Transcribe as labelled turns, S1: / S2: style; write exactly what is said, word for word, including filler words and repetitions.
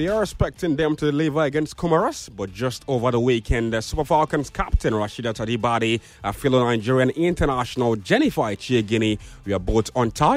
S1: we are expecting them to deliver against Comoros, but just over the weekend, the Super Falcons captain Rashida Tadibadi, a fellow Nigerian international Jennifer Ichiegini, we are both on target.